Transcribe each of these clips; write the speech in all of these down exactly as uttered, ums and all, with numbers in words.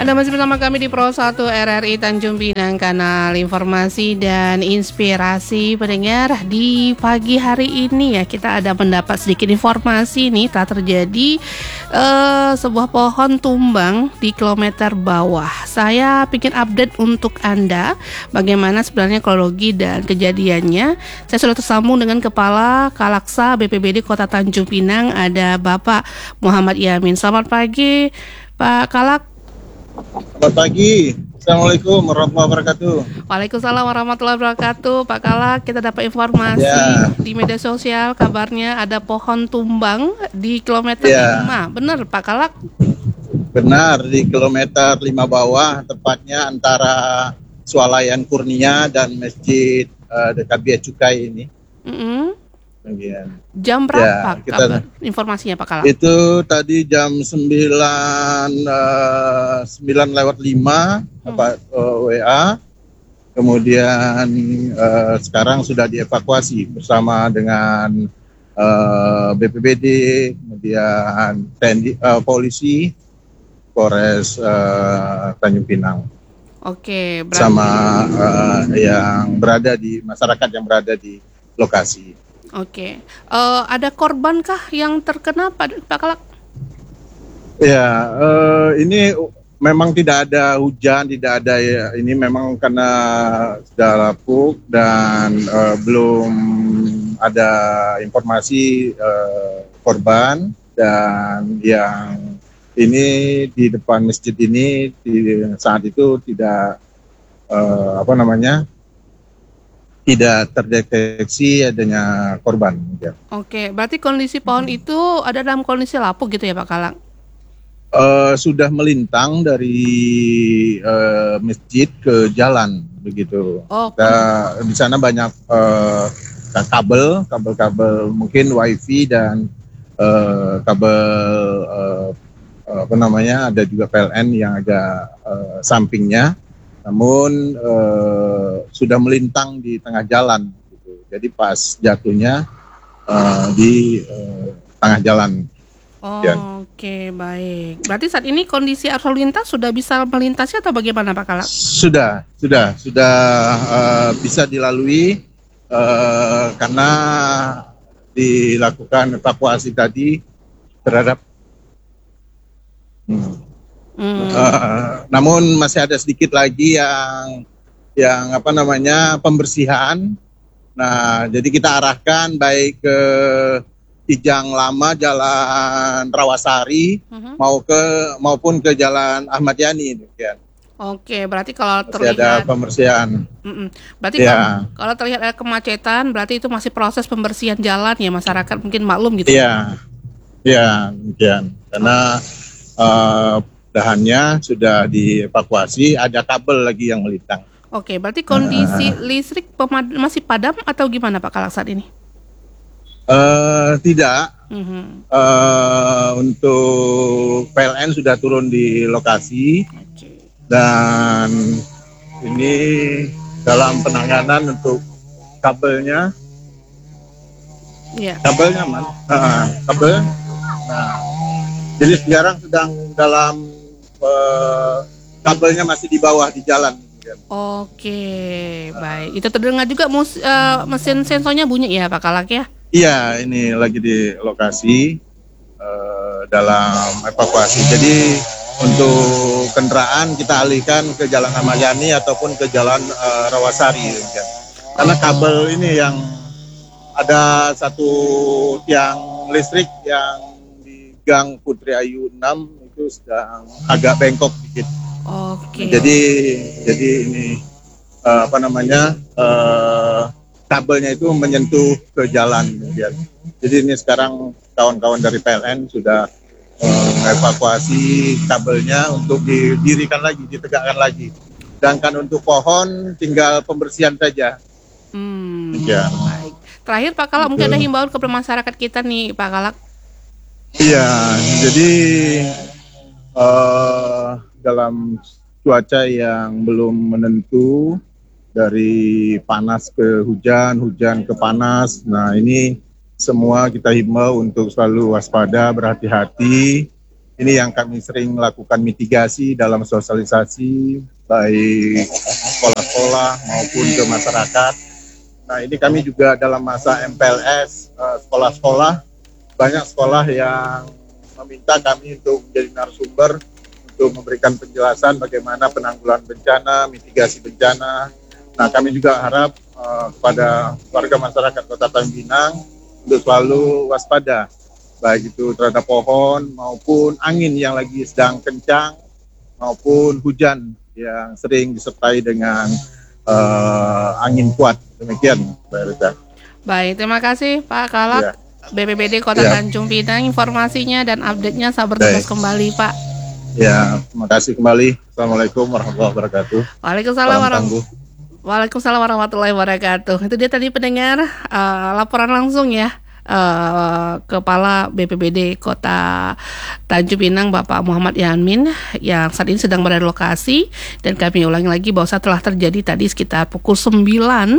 Anda masih bersama kami di Pro satu R R I Tanjung Pinang, kanal informasi dan inspirasi pendengar. Di pagi hari ini ya, kita ada mendapat sedikit informasi nih, telah terjadi uh, sebuah pohon tumbang di kilometer bawah. Saya bikin update untuk Anda bagaimana sebenarnya kronologi dan kejadiannya. Saya sudah tersambung dengan Kepala Kalaksa B P B D Kota Tanjung Pinang, ada Bapak Muhammad Yamin. Selamat pagi Pak Kalak. Selamat pagi. Assalamualaikum warahmatullahi wabarakatuh. Waalaikumsalam warahmatullahi wabarakatuh. Pak Kalak, kita dapat informasi ya. Di media sosial kabarnya ada pohon tumbang di kilometer ya. lima. Benar Pak Kalak? Benar, di kilometer lima bawah, tepatnya antara Swalayan Kurnia dan Masjid uh, dekat Bea Cukai ini. Mm-hmm. Bagian. Jam berapa ya, kita, kabar, informasinya Pak Kalak? Itu tadi jam sembilan, uh, sembilan lewat lima hmm. apa, uh, W A. Kemudian uh, sekarang sudah dievakuasi bersama dengan uh, B P B D, kemudian T N I, uh, polisi, Polres uh, Tanjung Pinang. Oke, berarti... sama uh, yang berada di masyarakat yang berada di lokasi. Oke, uh, ada korbankah yang terkena Pak Kalak? Ya, uh, ini memang tidak ada hujan, tidak ada ya. Ini memang karena sudah lapuk dan uh, belum ada informasi uh, korban, dan yang ini di depan masjid ini di saat itu tidak uh, apa namanya tidak terdeteksi adanya korban. Ya. Oke, berarti kondisi pohon itu ada dalam kondisi lapuk gitu ya Pak Kalak? Uh, sudah melintang dari uh, masjid ke jalan begitu. Oh, Kita, di sana banyak uh, kabel, kabel-kabel mungkin wifi dan uh, kabel uh, apa namanya, ada juga P L N yang agak uh, sampingnya. Namun uh, sudah melintang di tengah jalan, gitu. Jadi pas jatuhnya uh, di uh, tengah jalan. Oh, ya. Oke, baik. Berarti saat ini kondisi arus lalu lintas sudah bisa melintasi atau bagaimana Pak Kalak? Sudah, sudah, sudah uh, bisa dilalui uh, karena dilakukan evakuasi tadi terhadap. Hmm. Hmm. Uh, namun masih ada sedikit lagi yang yang apa namanya pembersihan. Nah, jadi kita arahkan baik ke Kijang Lama, Jalan Rawasari, uh-huh. mau ke maupun ke Jalan Ahmad Yani. Demikian. Oke, berarti kalau masih terlihat ada pembersihan. Mm-mm. Berarti ya. kalau, kalau terlihat ada kemacetan, berarti itu masih proses pembersihan jalan ya, masyarakat mungkin maklum gitu. Iya, iya, demikian. Karena uh, dahannya sudah dievakuasi, ada kabel lagi yang melintang. Oke, berarti kondisi uh, listrik pemad- masih padam atau gimana Pak Kalak saat ini? Uh, tidak, uh-huh. uh, untuk P L N sudah turun di lokasi. Okay. Dan ini dalam penanganan untuk kabelnya, yeah. kabelnya man, uh, kabel. Nah, jadi sekarang sedang dalam uh, kabelnya masih di bawah di jalan. Oke, baik. Itu terdengar juga mus, uh, mesin sensornya bunyi ya Pak Kalak ya? Iya, ini lagi di lokasi uh, dalam evakuasi. Jadi untuk kendaraan kita alihkan ke Jalan Ahmad Yani ataupun ke Jalan uh, Rawasari. Ya. Karena kabel ini yang ada satu tiang listrik yang di Gang Putri Ayu enam itu sedang agak bengkok sedikit. Oke. Jadi jadi ini uh, apa namanya uh, kabelnya itu menyentuh ke jalan. Ya. Jadi ini sekarang kawan-kawan dari P L N sudah mengevakuasi uh, kabelnya untuk didirikan lagi, ditegakkan lagi. Sedangkan untuk pohon tinggal pembersihan saja. Hmm. Ya. Baik. Terakhir Pak Kalak, mungkin ada himbauan kepada masyarakat kita nih Pak Kalak. Iya, jadi uh, dalam cuaca yang belum menentu, dari panas ke hujan, hujan ke panas. Nah, ini semua kita himbau untuk selalu waspada, berhati-hati, ini yang kami sering lakukan mitigasi dalam sosialisasi baik sekolah-sekolah maupun ke masyarakat. Nah, ini kami juga dalam masa M P L S uh, sekolah-sekolah, banyak sekolah yang meminta kami untuk menjadi narasumber untuk memberikan penjelasan bagaimana penanggulangan bencana, mitigasi bencana. Nah, kami juga harap uh, kepada warga masyarakat Kota Tanjung Pinang untuk selalu waspada, baik itu terhadap pohon maupun angin yang lagi sedang kencang maupun hujan yang sering disertai dengan uh, angin kuat. Demikian, Mbak Rita. Baik, terima kasih Pak Kalak, ya. B P B D Kota ya. Tanjung Pinang, informasinya dan update-nya. Sabar tugas kembali, Pak. Ya, terima kasih kembali. Assalamualaikum warahmatullahi wabarakatuh. Waalaikumsalam warahmatullahi Waalaikumsalam warahmatullahi wabarakatuh. Itu dia tadi pendengar uh, laporan langsung ya. Uh, Kepala B P B D Kota Tanjung Pinang Bapak Muhammad Yamin yang saat ini sedang berada di lokasi. Dan kami ulangi lagi bahwa setelah terjadi tadi sekitar pukul sembilan,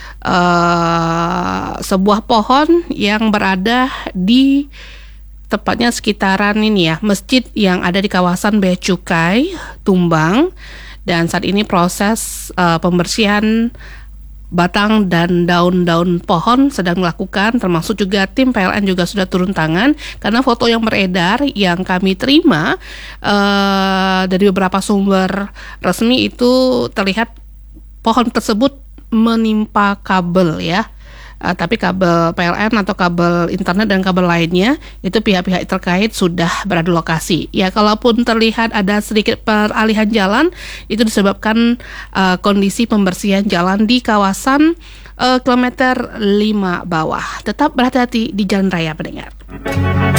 uh, sebuah pohon yang berada di tepatnya sekitaran ini ya, masjid yang ada di kawasan Bea Cukai tumbang. Dan saat ini proses uh, pembersihan batang dan daun-daun pohon sedang dilakukan, termasuk juga tim P L N juga sudah turun tangan, karena foto yang beredar yang kami terima uh, dari beberapa sumber resmi itu terlihat pohon tersebut menimpa kabel ya. Uh, tapi kabel P L N atau kabel internet dan kabel lainnya itu pihak-pihak terkait sudah berada di lokasi. Ya, kalaupun terlihat ada sedikit peralihan jalan, itu disebabkan uh, kondisi pembersihan jalan di kawasan uh, kilometer lima bawah. Tetap berhati-hati di jalan raya, pendengar.